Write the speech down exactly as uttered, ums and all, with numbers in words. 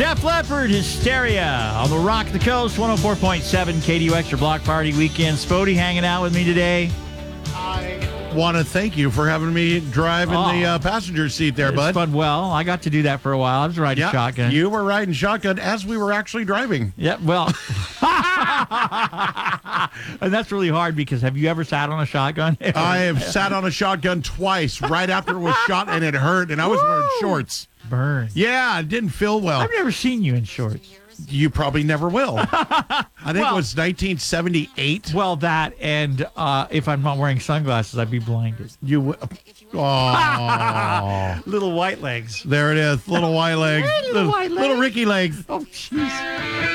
Def Leppard, Hysteria on the Rock the Coast, one oh four point seven K D U X, your block party weekend. Spody hanging out with me today. I want to thank you for having me drive in Oh. the uh, passenger seat there, It's bud. fun. Well, I got to do that for a while. I was riding Yeah, shotgun. you were riding shotgun as we were actually driving. Yeah, well, and that's really hard because have you ever sat on a shotgun? I have sat on a shotgun twice right after it was shot, and it hurt, and I was wearing shorts. Burn. Yeah, it didn't feel well. I've never seen you in shorts. You probably never will. I think Well- it was nineteen seventy-eight. Well, that and uh, if I'm not wearing sunglasses, I'd be blinded. You, oh, Little white legs. there it is, little white legs, Hey, little white little legs. Ricky legs. Oh, jeez.